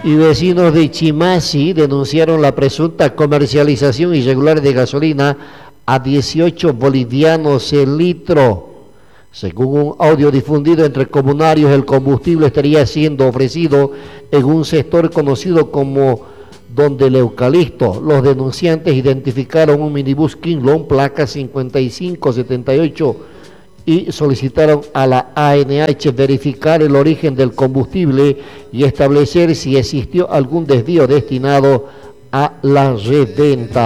Y vecinos de Chimasi denunciaron la presunta comercialización irregular de gasolina a 18 bolivianos el litro. Según un audio difundido entre comunarios, el combustible estaría siendo ofrecido en un sector conocido como Donde el Eucalipto. Los denunciantes identificaron un minibús Kinlon, placa 5578, y solicitaron a la ANH verificar el origen del combustible y establecer si existió algún desvío destinado a la reventa.